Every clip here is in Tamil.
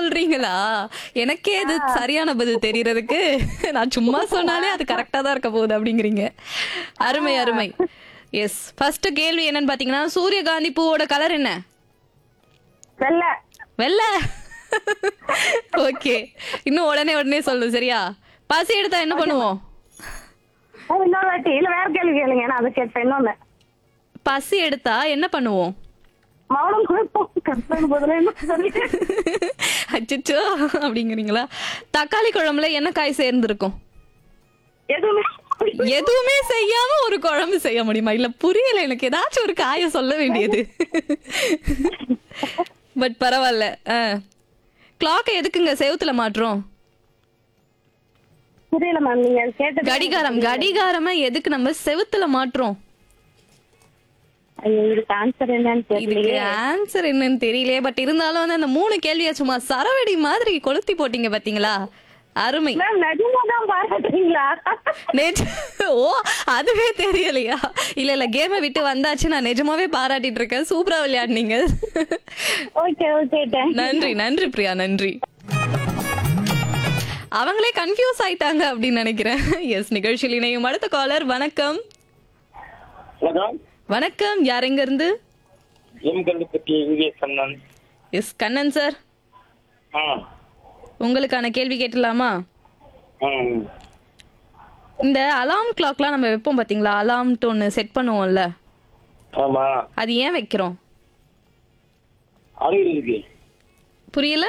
சொல்றீங்களா? எனக்கே இது சரியான பதில் தெரியறதுக்கு நான் சும்மா சொன்னாலே அது கரெக்டா தான் இருக்க போகுது அப்படிங்கிறீங்க. அருமை அருமை. எஸ், ஃபர்ஸ்ட் கேள்வி என்னன்னு பாத்தீங்கன்னா, சூரியகாந்தி பூவோட கலர் என்ன? வெள்ளை. வெள்ளை. ஓகே, இன்னும் உடனே சொல்லு சரியா? பசி எடுத்தா என்ன பண்ணுவோம்? இன்னொரு வாட்டி இல்ல வேற கேள்வி கேளுங்க, நான் அதை கேட்பேன். இன்னொன்னு பசி எடுத்தா என்ன பண்ணுவோம்? மௌனம் குழப்பம் கற்பனை பதில என்ன சொல்லிட்டு அச்சச்சோ அப்படிங்கிறீங்களா? தக்காளி குழம்புல என்ன காய் சேர்ந்திருக்கும்? எதுவுமே எதுவுமே செய்யாம ஒரு குழம்பு செய்ய முடியுமா? இல்ல புரியல எனக்கு. ஏதாச்சும் ஒரு காய சொல்ல வேண்டியது. பட் பரவாயில்ல. கிளாக்கை எதுக்குங்க செவுத்துல மாற்றோம்? புரியல மேம், நீங்க கேட்டது. கடிகாரமா எதுக்கு நம்ம செவுத்துல மாற்றோம்? ஐயோ, இதுக்கு ஆன்சர் என்னன்னு இதுக்கு தெரியல. ஆன்சர் என்னன்னு தெரியலையே. பட் இருந்தாலும் வந்து அந்த 3 கேள்வியா சும்மா சரவெடி மாதிரி கொளுத்தி போட்டீங்க பாத்தீங்களா? அருமை. மேம் நிஜமாதான் பாராட்டுறீங்களா? ஓ, அதுவே தெரியலையா? இல்ல கேமை விட்டு வந்தாச்சு, நான் நிஜமாவே பாராட்டிட்டு இருக்கேன். சூப்பரா விளையாடுனீங்க. ஓகே ஓகே, நன்றி பிரியா, நன்றி. அவங்களே கன்ஃபியூஸ் ஆயிட்டாங்க அப்படின்னு நினைக்கிறேன். எஸ், நிகழ்ச்சியில் இணையும் அடுத்த காலர். வணக்கம். வணக்கம், யார் எங்க இருந்து? எஸ் கண்ணன் சார், உங்களுக்கான கேள்வி கேட்டலாமா? இந்த அலாம் கிளாக்லாம் நம்ம வைப்போம் பாத்தீங்களா? அலாம்ட்டு ஒன்று செட் பண்ணுவோம்ல, அது ஏன் வைக்கிறோம்? புரியல?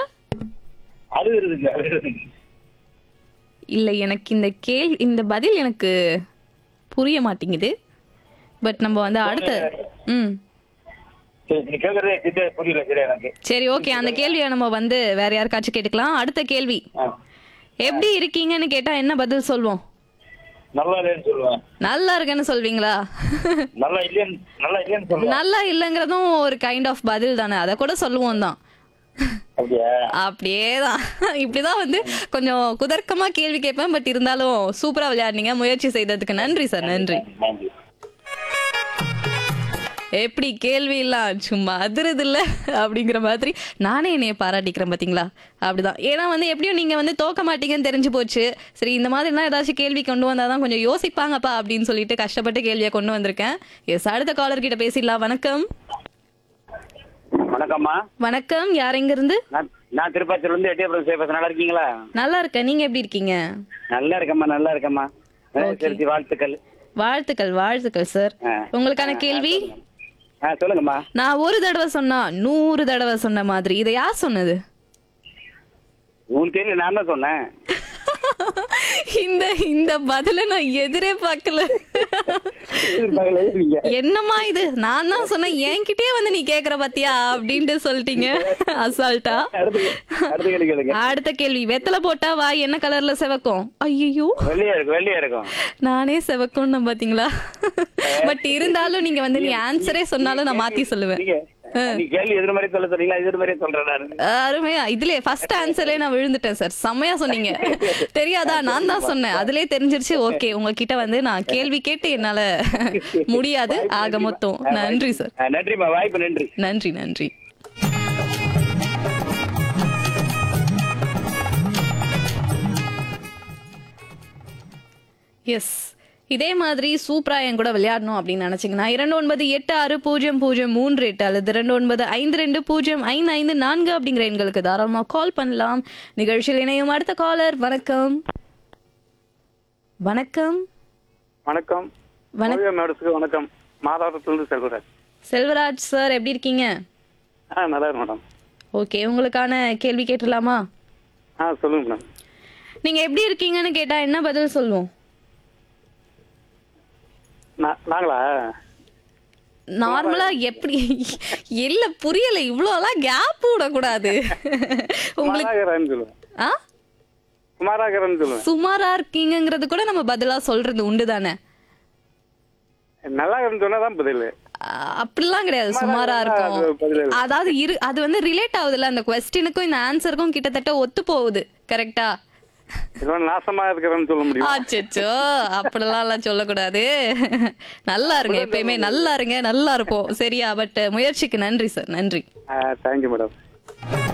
இல்ல, எனக்கு இந்த பதில் எனக்கு புரிய மாட்டேங்குது. பட் நம்ம வந்து அடுத்த சரி ஓகே, அந்த கேள்வியை நம்ம வந்து வேற யாருக்காச்சும் கேட்டுக்கலாம். அடுத்த கேள்வி, எப்படி இருக்கீங்கன்னு கேட்டா என்ன பதில் சொல்வோம்? நல்லா இருக்கேன்னு சொல்வீங்களா? நல்லா இல்லங்கிறதும் ஒரு கைண்ட் ஆஃப் பதில் தானே, அத கூட சொல்லுவோம் தான். அப்படியேதான். இப்படிதான் வந்து கொஞ்சம் குதர்க்கமா கேள்வி கேட்பேன். பட் இருந்தாலும் சூப்பரா விளையாடுனீங்க. முயற்சி செய்ததுக்கு நன்றி சார், நன்றி. எப்படி கேள்வி எல்லாம் சும்மா அதிருது இல்ல அப்படிங்கிற மாதிரி நானே என்னைய பாராட்டிக்கிறேன் பாத்தீங்களா? அப்படிதான். ஏன்னா வந்து எப்படியும் நீங்க வந்து தோக்க மாட்டீங்கன்னு தெரிஞ்சு போச்சு. சரி, இந்த மாதிரிலாம் ஏதாச்சும் கேள்வி கொண்டு வந்தாதான் கொஞ்சம் யோசிப்பாங்கப்பா அப்படின்னு சொல்லிட்டு கஷ்டப்பட்டு கேள்வியை கொண்டு வந்திருக்கேன். எஸ், அடுத்த காலர் கிட்ட பேசிடலாம். வணக்கம். வணக்கம்மா. வணக்கம், யார் எங்க இருந்து? நான் திருப்பதியில இருந்து எட்டியபுரம் பேசுறேன். நல்லா இருக்கீங்களா? நல்லா இருக்கேன், நீங்க எப்படி இருக்கீங்க? நல்லா இருக்கம்மா. வாழ்த்துக்கள். வாழ்த்துக்கள் சார். உங்களுக்கான கேள்வி சொல்லுங்கம்மா. நான் ஒரு தடவை சொன்னா 100 தடவை சொன்ன மாதிரி, இதை யார் சொன்னது? உங்களுக்கு தெரியல, நான் தான் சொன்னேன். இந்த பதில நான் எதிரே பார்க்கல. என்னம்மா இது, நான் தான் சொன்னேன், என்கிட்டயே வந்து நீ கேக்குற பாத்தியா அப்படின்ட்டு சொல்லிட்டீங்க அசால்ட்டா. அடுத்த கேள்வி, வெத்தலை போட்டா வாய் என்ன கலர்ல செவக்கும்? ஐயோ, வெள்ளையா இருக்கும். நானே செவக்கும் பாத்தீங்களா? பட் இருந்தாலும் நீங்க வந்து நீ ஆன்சரே சொன்னாலும் நான் மாத்தி சொல்லுவேன். அருமையா, இதுலயே ஃபர்ஸ்ட் ஆன்சர்லயே நான் விழுந்துட்டேன் சார். செம்மையா சொன்னீங்க. தெரியாதா? நான் தான் சொன்னேன், அதுலயே தெரிஞ்சிருச்சு. ஓகே, உங்ககிட்ட வந்து நான் கேள்வி கேட்டு என்னால முடியாது ஆக மொத்தம். நன்றி சார். நன்றிமா, வாய்ப்பு நன்றி. நன்றி. எஸ், இதே மாதிரி சூப்பரா என் கூட விளையாடணும் அப்படின்னு நினைச்சீங்கன்னா 29860038 அல்லது 2952055545 அப்படிங்கிற எண்களுக்கு தாராளமா கால் பண்ணலாம். நிகழ்ச்சியில் இணையும் அடுத்த காலர். வணக்கம். வணக்கம். மாதாவரத்திலிருந்து செல்வராஜ். செல்வராஜ் சார், எப்படி இருக்கீங்க? நல்லா இருக்கு மேடம். ஓகே, உங்களுக்கான கேள்வி கேட்டலாமா? சொல்லுங்க மேடம். நீங்க எப்படி இருக்கீங்கன்னு கேட்டா என்ன பதில் சொல்லுவோம்? நாங்களா நார்மலா எப்படி? இல்ல புரியல, இவ்வளவுலாம் கேப் விடக்கூடாது. உங்களுக்கு சுமாரா இருக்கீங்கிறது கூட நம்ம பதிலா சொல்றது உண்டு தானே? நல்லா சொன்னாதான் பதில். அப்படிலாம் கிடையாது, சுமாரா இருக்கும். அதாவது அது வந்து ரிலேட் ஆகுதுல்ல, அந்த குவெஸ்டினுக்கும் இந்த ஆன்சருக்கும் கிட்டத்தட்ட ஒத்து போகுது. கரெக்டா? நாசமா இருக்கிறேன்னு சொல்ல முடியும். அச்சோ, அப்படிலாம் சொல்லக்கூடாது. நல்லா இருங்க, எப்பயுமே நல்லா இருங்க, நல்லா இருப்போம் சரியா? பட் முயற்சிக்கு நன்றி சார், நன்றி. Thank you madam.